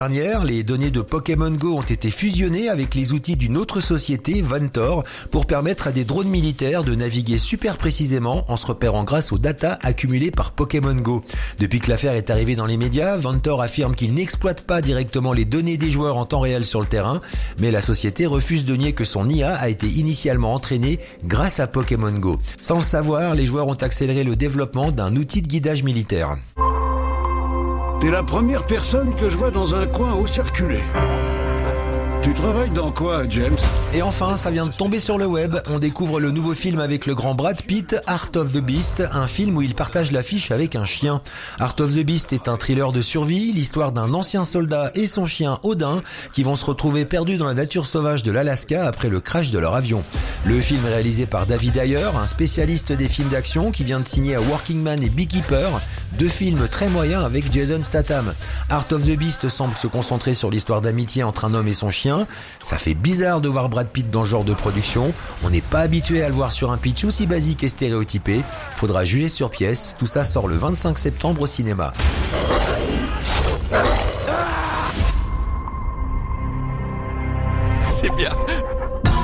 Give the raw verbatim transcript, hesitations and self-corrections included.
Dernière, les données de Pokémon Go ont été fusionnées avec les outils d'une autre société, Ventor, pour permettre à des drones militaires de naviguer super précisément en se repérant grâce aux datas accumulées par Pokémon Go. Depuis que l'affaire est arrivée dans les médias, Ventor affirme qu'il n'exploite pas directement les données des joueurs en temps réel sur le terrain, mais la société refuse de nier que son I A a été initialement entraînée grâce à Pokémon Go. Sans le savoir, les joueurs ont accéléré le développement d'un outil de guidage militaire. T'es la première personne que je vois dans un coin où circuler. Tu travailles dans quoi, James? Et enfin, ça vient de tomber sur le web. On découvre le nouveau film avec le grand Brad Pitt, Art of the Beast, un film où il partage l'affiche avec un chien. Art of the Beast est un thriller de survie, l'histoire d'un ancien soldat et son chien Odin qui vont se retrouver perdus dans la nature sauvage de l'Alaska après le crash de leur avion. Le film est réalisé par David Ayer, un spécialiste des films d'action qui vient de signer à Working Man et Beekeeper, deux films très moyens avec Jason Statham. Art of the Beast semble se concentrer sur l'histoire d'amitié entre un homme et son chien. Ça fait bizarre de voir Brad Pitt dans ce genre de production. On n'est pas habitué à le voir sur un pitch aussi basique et stéréotypé. Faudra juger sur pièce. Tout ça sort le vingt-cinq septembre au cinéma. C'est bien.